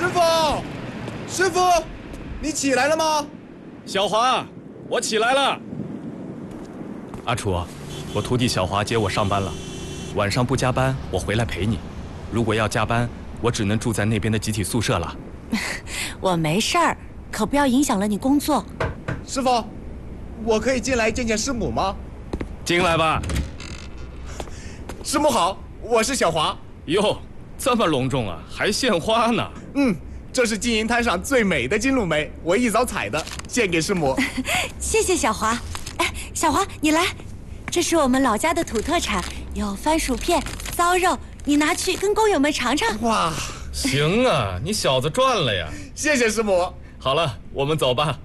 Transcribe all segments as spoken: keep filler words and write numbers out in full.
师傅，师傅，你起来了吗？ 小华，我起来了。阿楚，我徒弟小华接我上班了，晚上不加班，我回来陪你。如果要加班，我只能住在那边的集体宿舍了。 我没事儿，可不要影响了你工作。 师傅，我可以进来见见师母吗？ 进来吧。 师母好，我是小华。 哟，这么隆重啊，还献花呢。 嗯，这是金银滩上最美的金露梅，我一早采的，献给师母。 谢谢小华。哎，小华，你来，这是我们老家的土特产，有番薯片、糟肉，你拿去跟工友们尝尝。 哇， 行啊，你小子赚了呀！ 谢谢师母。 好了，我们走吧。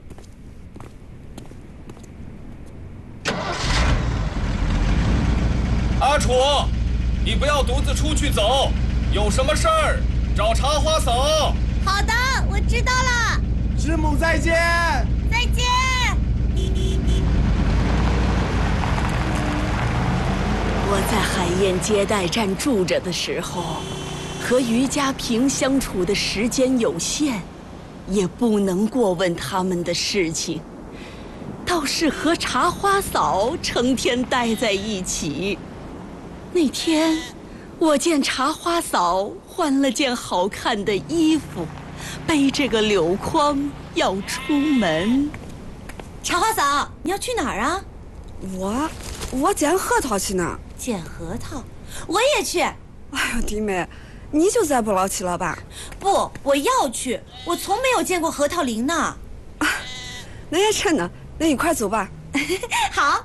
阿楚，你不要独自出去走，有什么事儿找茶花嫂。 好的，我知道了。 师母再见。 再见。我在海燕接待站住着的时候，和于家平相处的时间有限，也不能过问他们的事情，倒是和茶花嫂成天待在一起。那天，我见茶花嫂换了件好看的衣服，背着个柳筐要出门。茶花嫂，你要去哪儿啊？ 我，我捡核桃去呢。 捡核桃，我也去。 哎呦，弟妹，你就再不老去了吧？ 不，我要去，我从没有见过核桃林呢。 啊，那也趁呢，那一块走吧。 好。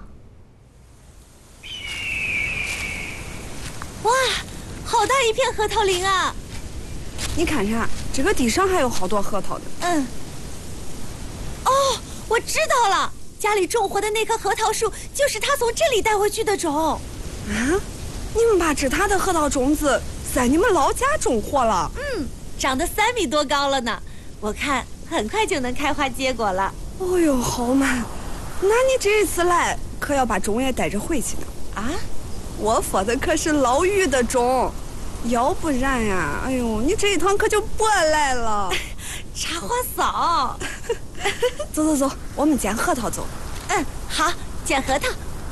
哇，好大一片核桃林啊！ 你看啥？这个地上还有好多核桃的。 嗯。哦，我知道了，家里种活的那棵核桃树就是他从这里带回去的种。 啊，你们把治他的核桃种子在你们老家种活了？ 嗯，长得三米多高了呢，我看很快就能开花结果了。 哦呦，好嘛，那你这一次来可要把种也带着回去呢。 啊？ 我说的可是老于的种，要不然呀，哎呦，你这一趟可就白来了。 茶花嫂， 走走走，我们捡核桃走。 嗯，好，捡核桃。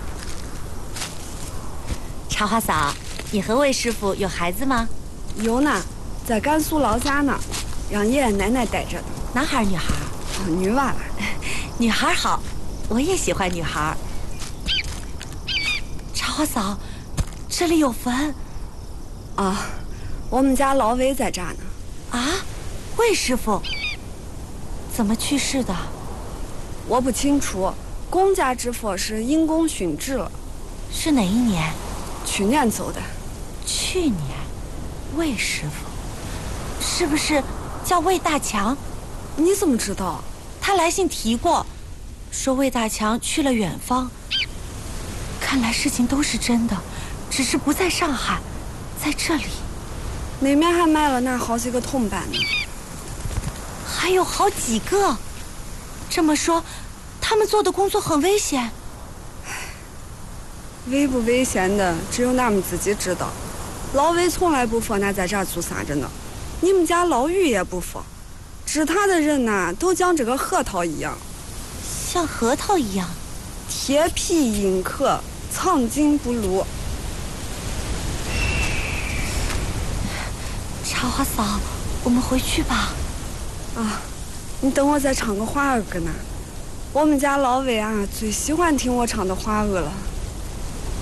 茶花嫂，你和魏师傅有孩子吗？ 有呢，在甘肃老家呢，让爷爷奶奶带着的。 男孩女孩？ 哦，女娃娃。 女孩好，我也喜欢女孩。茶花嫂，这里有坟。 啊，我们家老魏在这呢。 啊，魏师傅怎么去世的？ 我不清楚，公家之佛是因公殉职了。 是哪一年？ 去年走的。 去年，魏师傅是不是叫魏大强？ 你怎么知道？ 他来信提过，说魏大强去了远方。看来事情都是真的，只是不在上海，在这里。 那面还埋了那好几个同伴呢。 还有好几个。这么说，他们做的工作很危险。 危不危险的，只有他们自己知道。老魏从来不说那在这儿做啥着呢，你们家老于也不说。治他的人呐，都像这个核桃一样， 像核桃一样， 铁皮阴壳，藏金不露。 茶花嫂，我们回去吧。 啊，你等我再唱个花儿歌呢。我们家老魏啊，最喜欢听我唱的花儿了。